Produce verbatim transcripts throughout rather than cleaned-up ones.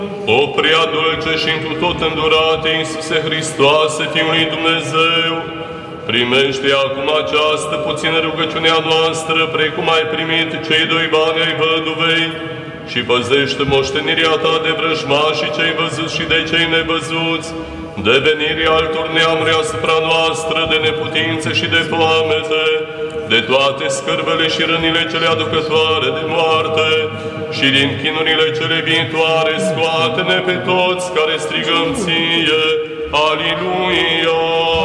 O prea dulce și întru tot îndurate, Iisuse Hristoase, Fiul lui Dumnezeu, primește acum această puțină rugăciunea noastră, precum ai primit cei doi bani ai văduvei, și păzește moștenirea ta de vrăjmași, cei văzuți și de cei nevăzuți, de venirea altor neamuri asupra noastră, de neputințe și de foamete, de toate scârbele și rănile cele aducătoare de moarte și din chinurile cele viitoare, scoate-ne pe toți care strigăm ție, Aliluia!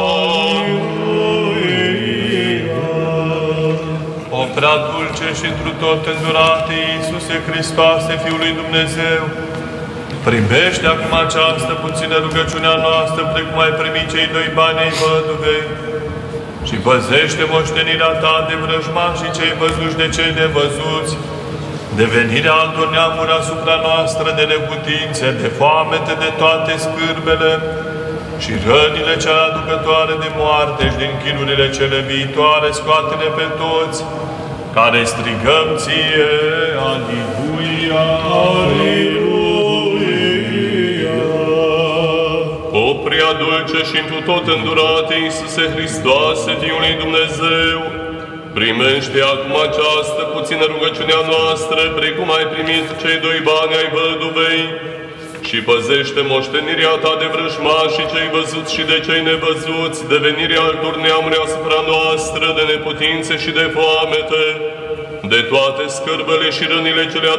O prea dulce și întru tot îndurate, Iisuse Hristoase, Fiul lui Dumnezeu, primește acum această puțină rugăciunea noastră, precum ai primit cei doi bani ai văduvei, și păzește moștenirea ta de vrăjmași și cei văzuți de cei nevăzuți, de venirea altor neamuri asupra noastră, de neputințe, de foamete, de toate scârbele și rănile cele aducătoare de moarte și din chinurile cele viitoare, scoate-ne pe toți, care strigăm ție, Aliluia, Aliluia. O prea dulce și întru tot îndurate, Iisuse Hristoase, Fiul lui Dumnezeu, primește acum această puțină rugăciunea noastră, precum ai primit cei doi bani ai văduvei, și păzește moștenirea ta de vrăjmași și cei văzuți și de cei nevăzuți, de venirea altor neamuri asupra noastră, de neputințe și de foamete, de toate scârbele și rănile cele